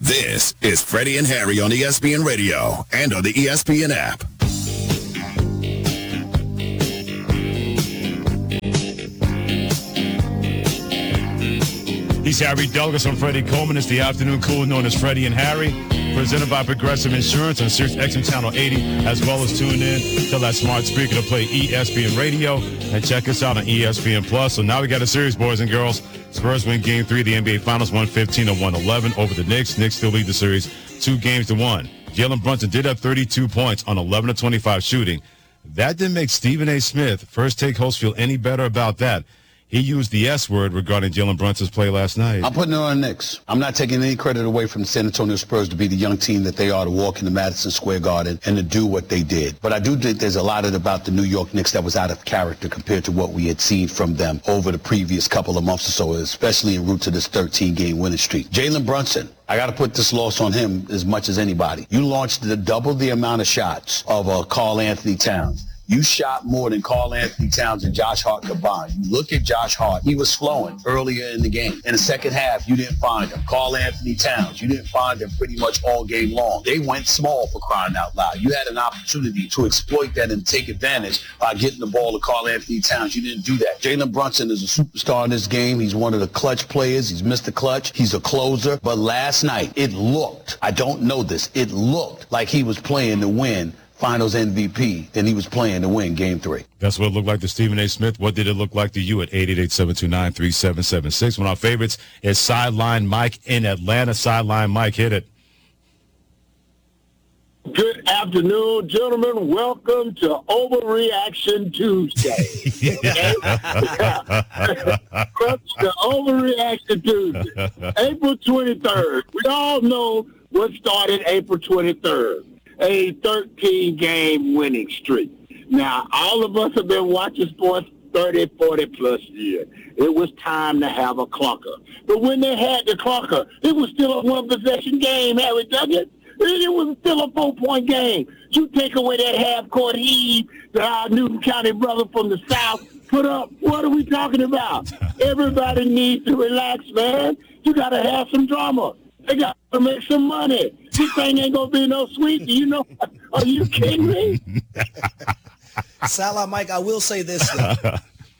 This is Freddie and Harry on ESPN Radio and on the ESPN app. He's Harry Douglas. I'm Freddie Coleman. It's the afternoon cool known as Freddie and Harry, presented by Progressive Insurance on Sirius XM Channel 80, as well as tune in to that smart speaker to play ESPN Radio and check us out on ESPN Plus. So now we got a series, boys and girls. Spurs win Game 3 of the NBA Finals, 115-111 over the Knicks. Knicks still lead the series 2-1. Jalen Brunson did have 32 points on 11-25 shooting. That didn't make Stephen A. Smith, First Take host, feel any better about that. He used the S word regarding Jalen Brunson's play last night. I'm putting it on the Knicks. I'm not taking any credit away from the San Antonio Spurs to be the young team that they are, to walk into Madison Square Garden and to do what they did. But I do think there's a lot about the New York Knicks that was out of character compared to what we had seen from them over the previous couple of months or so, especially en route to this 13-game winning streak. Jalen Brunson, I got to put this loss on him as much as anybody. You launched double the amount of shots of Karl Anthony Towns. You shot more than Karl Anthony Towns and Josh Hart combined. You look at Josh Hart, he was flowing earlier in the game. In the second half, you didn't find him. Karl Anthony Towns, you didn't find him pretty much all game long. They went small, for crying out loud. You had an opportunity to exploit that and take advantage by getting the ball to Karl Anthony Towns. You didn't do that. Jalen Brunson is a superstar in this game. He's one of the clutch players. He's Mr. Clutch. He's a closer. But last night, it looked, I don't know this, it looked like he was playing to win Finals MVP than he was playing to win Game 3. That's what it looked like to Stephen A. Smith. What did it look like to you at 888-729-3776? One of our favorites is Sideline Mike in Atlanta. Sideline Mike, hit it. Good afternoon, gentlemen. Welcome to Overreaction Tuesday. Welcome to Overreaction Tuesday. April 23rd. We all know what started April 23rd. A 13-game winning streak. Now, all of us have been watching sports 30, 40-plus years. It was time to have a clunker. But when they had the clunker, it was still a one-possession game, Harry Douglas. It was still a 4-point game. You take away that half-court heave that our Newton County brother from the South put up. What are we talking about? Everybody needs to relax, man. You got to have some drama. They got to make some money. This thing ain't going to be no sweet. Do you know? Are you kidding me? Salah, Mike, I will say this, though.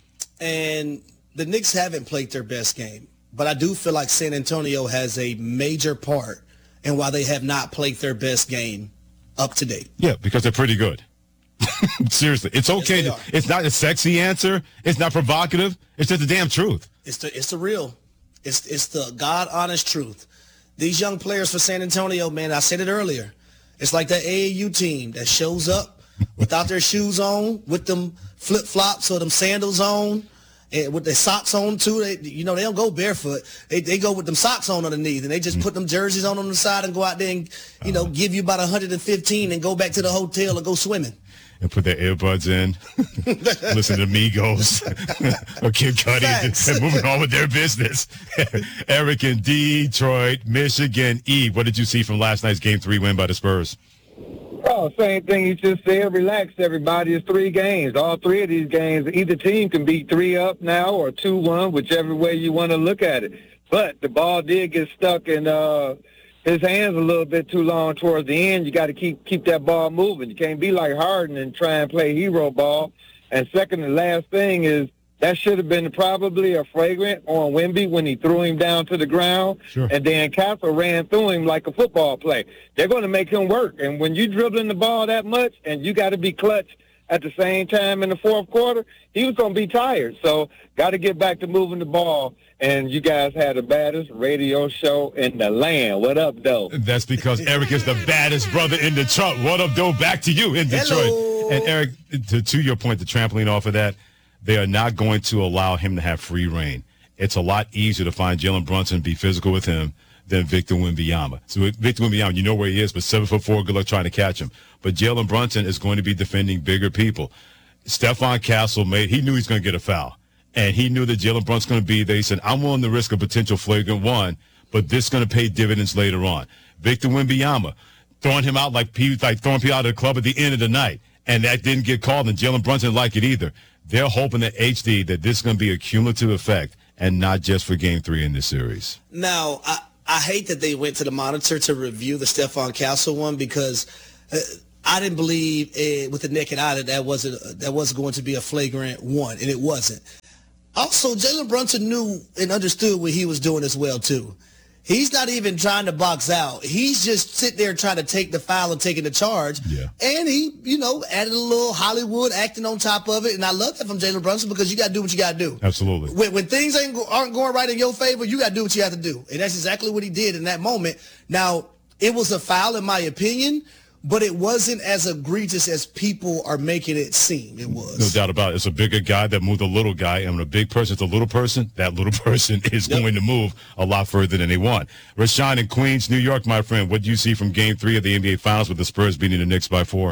And the Knicks haven't played their best game. But I do feel like San Antonio has a major part in why they have not played their best game up to date. Yeah, because they're pretty good. Seriously. It's okay. Yes, it's not a sexy answer. It's not provocative. It's just the damn truth. It's the real. It's the God-honest truth. These young players for San Antonio, man, I said it earlier. It's like that AAU team that shows up without their shoes on, with them flip-flops or them sandals on, and with their socks on, too. They don't go barefoot. They go with them socks on underneath, and they just put them jerseys on the side and go out there and, give you about 115 and go back to the hotel or go swimming. And put their earbuds in, listen to Migos or Kid Cudi, and moving on with their business. Eric in Detroit, Michigan. Eve, what did you see from last night's Game 3 win by the Spurs? Oh, same thing you just said. Relax, everybody. It's 3 games. All 3 of these games, either team can be 3 up now or 2-1, whichever way you want to look at it. But the ball did get stuck in his hands a little bit too long towards the end. You got to keep that ball moving. You can't be like Harden and try and play hero ball. And second and last thing is that should have been probably a flagrant on Wemby when he threw him down to the ground. Sure. And then Castle ran through him like a football play. They're going to make him work. And when you're dribbling the ball that much and you got to be clutch at the same time in the fourth quarter, he was going to be tired. So got to get back to moving the ball. And you guys had the baddest radio show in the land. What up, though? That's because Eric is the baddest brother in Detroit. What up, though? Back to you in Detroit. Hello. And Eric, to your point, the trampoline off of that, they are not going to allow him to have free reign. It's a lot easier to find Jalen Brunson and be physical with him than Victor Wembanyama. So Victor Wembanyama, you know where he is, but 7'4", good luck trying to catch him. But Jalen Brunson is going to be defending bigger people. Stephon Castle he knew he was going to get a foul. And he knew that Jalen Brunson's going to be there. He said, I'm willing to risk a potential flagrant 1, but this is going to pay dividends later on. Victor Wembanyama, throwing him out like throwing people out of the club at the end of the night. And that didn't get called, and Jalen Brunson didn't like it either. They're hoping that that this is going to be a cumulative effect and not just for Game 3 in this series. Now, I hate that they went to the monitor to review the Stephon Castle one because I didn't believe with the naked eye that wasn't going to be a flagrant one, and it wasn't. Also, Jalen Brunson knew and understood what he was doing as well, too. He's not even trying to box out. He's just sitting there trying to take the foul and taking the charge. Yeah. And he, added a little Hollywood acting on top of it. And I love that from Jalen Brunson because you got to do what you got to do. Absolutely. When things aren't going right in your favor, you got to do what you have to do. And that's exactly what he did in that moment. Now, it was a foul in my opinion, but it wasn't as egregious as people are making it seem. It was. No doubt about it. It's a bigger guy that moved a little guy, and when a big person is a little person, that little person is going to move a lot further than they want. Rashawn in Queens, New York, my friend, what do you see from Game 3 of the NBA Finals with the Spurs beating the Knicks by 4?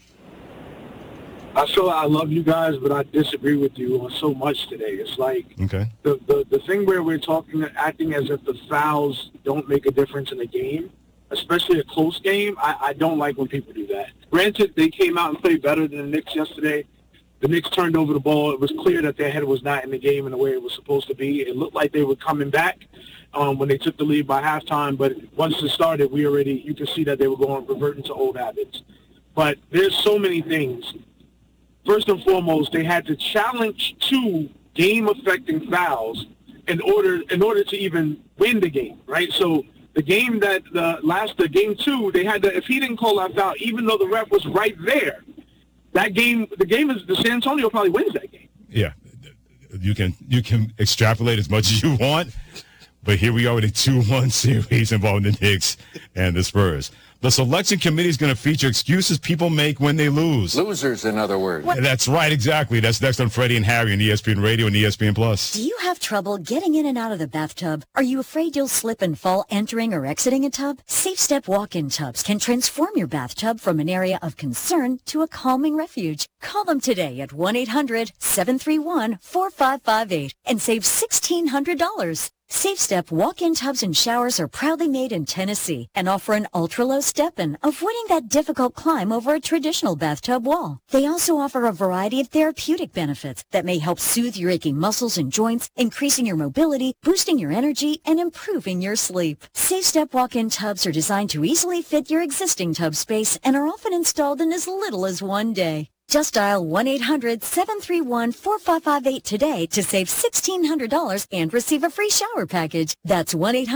I love you guys, but I disagree with you on so much today. It's like the thing where we're acting as if the fouls don't make a difference in the game, especially a close game. I don't like when people do that. Granted, they came out and played better than the Knicks yesterday. The Knicks turned over the ball. It was clear that their head was not in the game in the way it was supposed to be. It looked like they were coming back when they took the lead by halftime, but once it started, you could see that they were reverting to old habits. But there's so many things. First and foremost, they had to challenge 2 game-affecting fouls in order to even win the game, right? So the game the game 2, they had to, if he didn't call that foul, even though the ref was right there, the San Antonio probably wins that game. Yeah, you can extrapolate as much as you want, but here we are with a 2-1 series involving the Knicks and the Spurs. The selection committee is going to feature excuses people make when they lose. Losers, in other words. That's right, exactly. That's next on Freddie and Harry on ESPN Radio and ESPN Plus. Do you have trouble getting in and out of the bathtub? Are you afraid you'll slip and fall entering or exiting a tub? Safe Step walk-in tubs can transform your bathtub from an area of concern to a calming refuge. Call them today at 1-800-731-4558 and save $1,600. Safe Step walk-in tubs and showers are proudly made in Tennessee and offer an ultra-low step-in, avoiding that difficult climb over a traditional bathtub wall. They also offer a variety of therapeutic benefits that may help soothe your aching muscles and joints, increasing your mobility, boosting your energy, and improving your sleep. Safe Step walk-in tubs are designed to easily fit your existing tub space and are often installed in as little as 1 day. Just dial 1-800-731-4558 today to save $1,600 and receive a free shower package. That's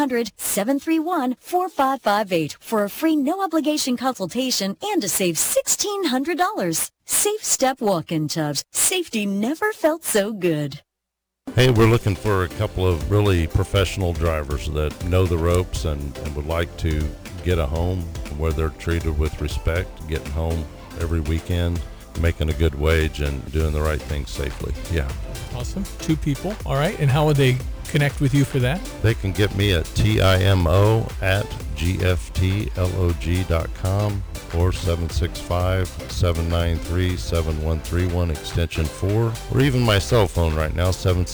1-800-731-4558 for a free no-obligation consultation and to save $1,600. Safe Step walk-in tubs. Safety never felt so good. Hey, we're looking for a couple of really professional drivers that know the ropes and would like to get a home where they're treated with respect, getting home every weekend, making a good wage and doing the right thing safely. Yeah. Awesome. 2 people. All right. And how would they connect with you for that? They can get me at timo@gftlog.com or 765-793-7131 extension 4, or even my cell phone right now,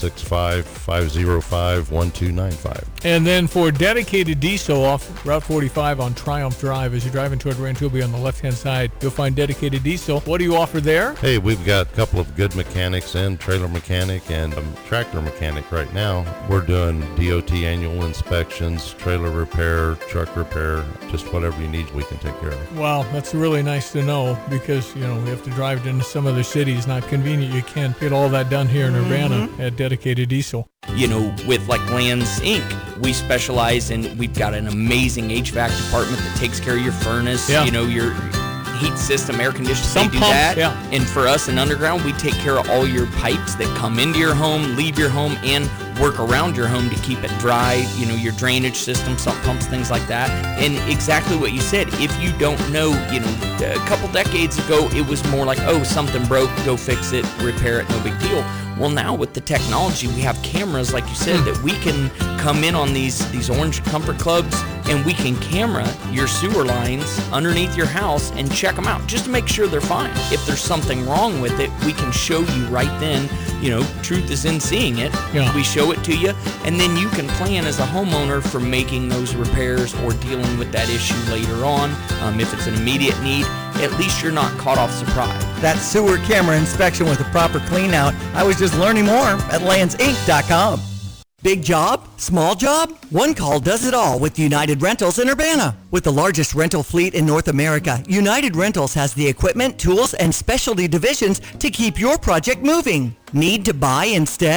765-505-1295. And then for dedicated diesel off Route 45 on Triumph Drive, as you're driving toward Rantoulby on the left-hand side, you'll find dedicated diesel. What do you offer there? Hey, we've got a couple of good mechanics and trailer mechanic and a tractor mechanic right now. We're doing DOT annual inspections, trailer repair, truck repair, just whatever you need, we can take care of. Wow, that's really nice to know because, we have to drive into some other cities. Not convenient. You can't get all that done here in Urbana at dedicated diesel. With like Lands Inc., we specialize in, we've got an amazing HVAC department that takes care of your furnace, your heat system, air conditioning, they do that. Yeah. And for us in Underground, we take care of all your pipes that come into your home, leave your home, and work around your home to keep it dry, your drainage system, sump pumps, things like that. And exactly what you said, if you don't know, a couple decades ago, it was more like, oh, something broke, go fix it, repair it, no big deal. Well, now with the technology, we have cameras, like you said, that we can come in on these Orange Comfort Clubs, and we can camera your sewer lines underneath your house and check them out just to make sure they're fine. If there's something wrong with it, we can show you right then. Truth is in seeing it. Yeah. We show it to you, and then you can plan as a homeowner for making those repairs or dealing with that issue later on. If it's an immediate need, at least you're not caught off surprise. That sewer camera inspection with a proper clean out. I was just learning more at landsinc.com. Big job? Small job? One call does it all with United Rentals in Urbana. With the largest rental fleet in North America, United Rentals has the equipment, tools, and specialty divisions to keep your project moving. Need to buy instead?